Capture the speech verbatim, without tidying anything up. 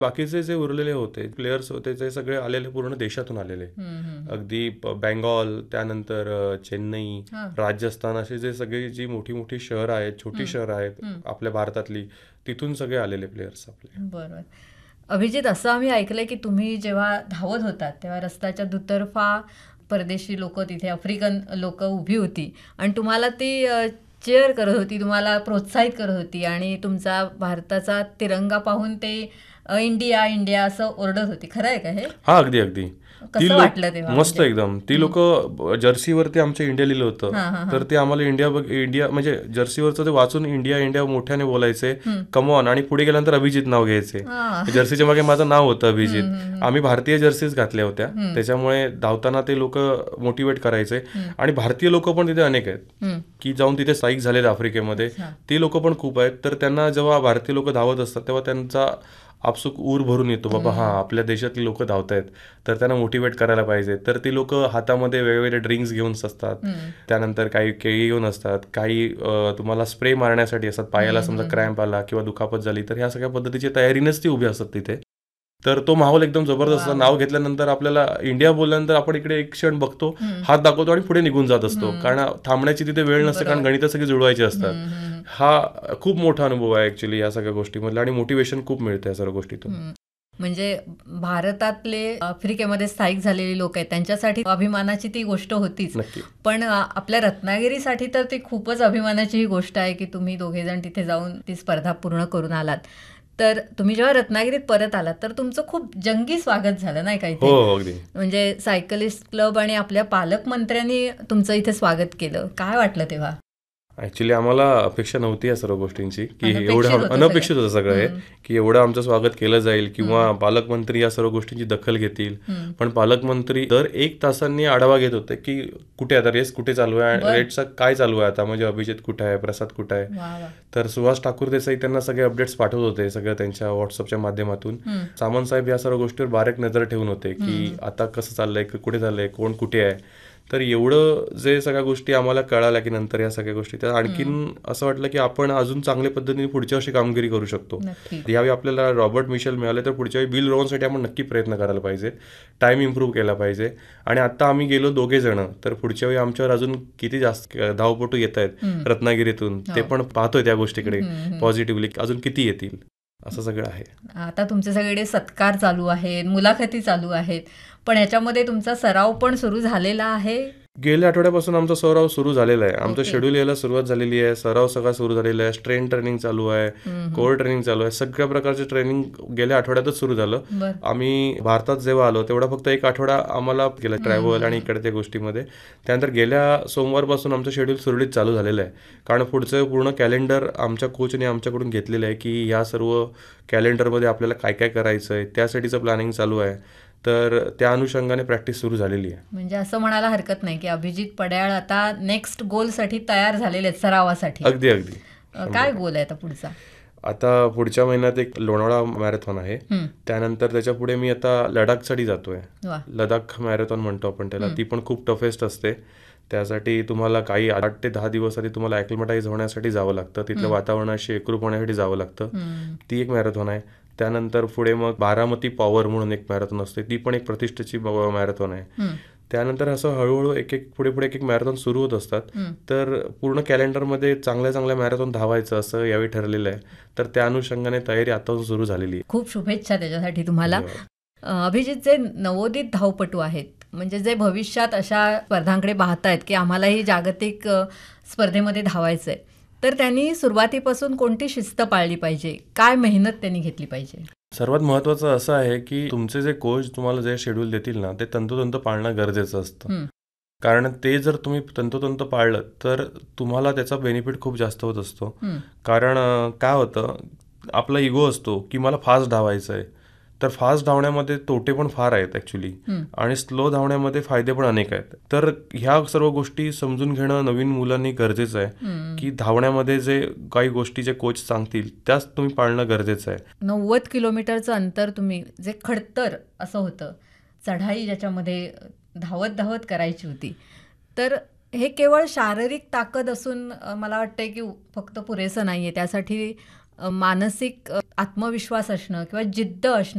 बाकीचे जे उरलेले होते प्लेयर्स होते ते सगळे आलेले पूर्ण देशातून आलेले. हम्म, हम्म. अगदी ब- बेंगॉल, त्यानंतर अ, चेन्नई, हा. राजस्थान असे जे सगळी जी मोठी मोठी शहरं आहेत, छोटी हम्म, शहरं आहेत हम्म. आपल्या भारतातली, तिथून सगळे आलेले प्लेयर्स आपले. बरोबर. अभिजित, असं आम्ही ऐकलंय की तुम्ही जेव्हा धावत होतात तेव्हा रस्त्याच्या दुतर्फा परदेशी लोक, तिथे आफ्रिकन लोक उभी होती आणि तुम्हाला ती चेअर करत होती, तुम्हाला प्रोत्साहित करत होती आणि तुमचा भारताचा तिरंगा पाहून ते अ, इंडिया इंडिया असं ओरडत होती. खरं आहे का हे? हा, अगदी अगदी. ती कसं लोक वाटलं तेव्हा मस्त म्हणजे? एकदम. ती हम्म. लोक जर्सीवरती आमच्या इंडिया लिहिलं होतं, हा, हा, हा. तर ते आम्हाला इंडिया बघ इंडिया म्हणजे जर्सीवरचं ते वाचून इंडिया इंडिया मोठ्याने बोलायचे, हम्म. कमॉन, आणि पुढे गेल्यानंतर अभिजित नाव घ्यायचे. हा. जर्सीच्या मागे माझं नाव होतं अभिजित. हम्म, हम्म, आम्ही भारतीय जर्सीज घातल्या होत्या, हम्म. त्याच्यामुळे धावताना ते लोक मोटिवेट करायचे. हम्म. आणि भारतीय लोक पण तिथे अनेक आहेत हम्म. की जाऊन तिथे स्थायिक झालेले आफ्रिकेमध्ये. अच्छा. ती लोक पण खूप आहेत. तर त्यांना जेव्हा भारतीय लोक धावत असतात तेव्हा त्यांचा आपसुक ऊर भरून येतो, बाबा हा आपल्या देशातली लोक धावत आहेत, तर त्यांना मोटिवेट करायला पाहिजे. तर ती लोक हातामध्ये वेगवेगळे ड्रिंक्स घेऊन असतात, हम्म. त्यानंतर काही केळी घेऊन असतात, काही अ, तुम्हाला स्प्रे मारण्यासाठी असतात, पायाला समजा क्रॅम्प आला किंवा दुखापत झाली तर ह्या सगळ्या पद्धतीची तयारीनेच ती उभी असतात तिथे. तर तो माहोल एकदम जबरदस्त. वा. नाव घेतल्यानंतर आपल्याला इंडिया बोलल्यानंतर आपण इकडे एक क्षण बघतो, हम्म. हात दाखवतो आणि पुढे निघून जात असतो, हम्म. कारण थांबण्याची तिथे वेळ नसते, कारण बरोबर. गणितं सगळी जुळवायची असतात. हम्म, हम्म. हा खूप मोठा अनुभव आहे ऍक्च्युली या सगळ्या गोष्टीमधला, आणि मोटिवेशन खूप मिळतं या सर्व गोष्टीतून. हम्म. म्हणजे भारतातले आफ्रिकेमध्ये स्थायिक झालेली लोक आहेत त्यांच्यासाठी अभिमानाची ती गोष्ट होतीच. नक्की. पण अ, आपल्या रत्नागिरीसाठी तर ती खूपच अभिमानाची ही गोष्ट आहे की तुम्ही दोघे जण तिथे जाऊन ती स्पर्धा पूर्ण करून आलात. तर तुम्ही जेव्हा रत्नागिरीत परत आलात तर तुमचं खूप जंगी स्वागत झालं नाही का हो इथे? हो, अगदी. म्हणजे सायकलिस्ट क्लब आणि आपल्या पालकमंत्र्यांनी तुमचं इथे स्वागत केलं. काय वाटलं तेव्हा? ऍक्च्युली आम्हाला अपेक्षा नव्हती या सर्व गोष्टींची, की अनपेक्षित एवढं होतं अनपेक्षित सगळं. होतं सगळं हे, हम्म. की एवढं आमचं स्वागत केलं जाईल किंवा पालकमंत्री या सर्व गोष्टींची दखल घेतील. हम्म. पण पालकमंत्री दर एक तासांनी आढावा घेत होते की कुठे आता रेस कुठे चालू आहे, बरं. रेसचा काय चालू आहे आता, म्हणजे अभिजित कुठे आहे, प्रसाद कुठे आहे. वा वा. तर सुहास ठाकूर देसाई त्यांना सगळे अपडेट्स पाठवत होते, सगळं त्यांच्या व्हॉट्सअपच्या माध्यमातून. हम्म. सामंत साहेब या सर्व गोष्टीवर बारीक नजर ठेवून होते की आता कसं चाललंय, कुठे चाललंय, कोण कुठे आहे. तर एवढं जे सगळ्या गोष्टी आम्हाला कळाल्या की नंतर या सगळ्या गोष्टी, तर आणखीन असं वाटलं की आपण अजून चांगल्या पद्धतीने पुढच्या वर्षी कामगिरी करू शकतो. नक्की. यावेळी आपल्याला रॉबर्ट मिशेल मिळाले, तर पुढच्या वेळी बिल रोहनसाठी आपण नक्की प्रयत्न करायला पाहिजे, टाइम इम्प्रूव्ह केला पाहिजे. आणि आता आम्ही गेलो दोघे जण, तर पुढच्या वेळी आमच्यावर अजून किती जास्त धावपटू येत आहेत हम्म. रत्नागिरीतून, ते हो. पण पाहतोय त्या गोष्टीकडे हम्म, हम्म. पॉझिटिव्हली, अजून किती येतील, असं सगळं आहे. आता तुमचे सगळे सत्कार चालू आहेत, मुलाखती चालू आहेत, पण ह्याच्यामध्ये तुमचा सराव पण सुरू झालेला आहे. गेल्या आठवड्यापासून आमचा सराव सुरू झालेला आहे. आमचं ओके. शेड्यूल यायला सुरुवात झालेली आहे, सराव सगळा सुरू झालेला आहे, स्ट्रेन ट्रेनिंग चालू आहे, हम्म. कोर ट्रेनिंग चालू आहे, सगळ्या प्रकारचे ट्रेनिंग गेल्या आठवड्यातच सुरू झालं. बर. आम्ही भारतात जेव्हा आलो तेवढा फक्त एक आठवडा आम्हाला गेला ट्रॅव्हल आणि इकडे त्या गोष्टीमध्ये. त्यानंतर गेल्या सोमवारपासून आमचं शेड्यूल सुरळीत चालू झालेलं आहे, कारण पुढचं पूर्ण कॅलेंडर आमच्या कोचने आमच्याकडून घेतलेलं आहे की या सर्व कॅलेंडरमध्ये आपल्याला काय काय करायचं आहे, त्यासाठीचं प्लॅनिंग चालू आहे. तर त्या अनुषंगाने प्रॅक्टिस सुरू झालेली आहे. म्हणजे असं म्हणायला हरकत नाही की अभिजित पड्याळ आता नेक्स्ट गोलसाठी तयार झालेले आहेत, सरावासाठी. अगदी अगदी. अ, काय गोल आहे आता पुढचा? आता पुढच्या महिन्यात एक लोणावळा मॅरेथॉन आहे, हम्म. त्यानंतर त्याच्या पुढे मी आता लडाखसाठी जातोय. वा. लडाख मॅरेथॉन म्हणतो आपण त्याला. ती पण खूप टफेस्ट असते. त्यासाठी तुम्हाला काही आठ ते दहा दिवस आधी तुम्हाला ॲक्लिमटाईज होण्यासाठी जावं लागतं, तिथलं वातावरणाशी एकरूप होण्यासाठी जावं लागतं. हम्म. ती एक मॅरेथॉन आहे. त्यानंतर पुढे मग बारामती पॉवर म्हणून एक मॅरेथॉन असते, ती पण एक प्रतिष्ठेची मॅरेथॉन आहे. हम्म. त्यानंतर असं हळूहळू एक एक पुढे पुढे एक एक मॅरेथॉन सुरू होत असतात. हम्म. तर पूर्ण कॅलेंडरमध्ये चांगल्या चांगल्या मॅरेथॉन धावायचं असं यावेळी ठरलेलं आहे. तर त्या अनुषंगाने तयारी आतापासून सुरू झालेली आहे. खूप शुभेच्छा त्याच्यासाठी तुम्हाला. धन्यवाद. अ, अभिजित, जे नवोदित धावपटू आहेत, म्हणजे जे भविष्यात अशा स्पर्धांकडे पाहतायत की आम्हालाही जागतिक अ, स्पर्धेमध्ये धावायचं आहे, तर त्यांनी सुरुवातीपासून कोणती शिस्त पाळली पाहिजे, काय मेहनत त्यांनी घेतली पाहिजे? सर्वात महत्त्वाचं असं आहे की तुमचे जे कोच तुम्हाला जे शेड्यूल देतील ना, ते तंतोतंत पाळणं गरजेचं असतं. हम्म. कारण ते जर तुम्ही तंतोतंत पाळलं तर तुम्हाला त्याचा बेनिफिट खूप जास्त होत असतो. हम्म. कारण अं, काय होतं, आपला इगो असतो की मला फास्ट धावायचं आहे, तर फास्ट धावण्यामध्ये तोटे पण फार आहेत ॲक्च्युली, हम्म. आणि स्लो धावण्यामध्ये फायदे पण अनेक आहेत. तर ह्या सर्व गोष्टी समजून घेणं नवीन मुलांनी गरजेचं आहे हम्म. की धावण्यामध्ये जे काही गोष्टी जे कोच सांगतील त्याच तुम्ही पाळणं गरजेचं आहे. नव्वद किलोमीटरचं अंतर तुम्ही, जे खडतर असं होतं, चढाई ज्याच्यामध्ये धावत धावत करायची होती, तर हे केवळ शारीरिक ताकद असून अ, मला वाटतंय की फक्त पुरेसं नाही आहे. त्यासाठी अ, मानसिक अ, आत्मविश्वास असणं किंवा जिद्द असणं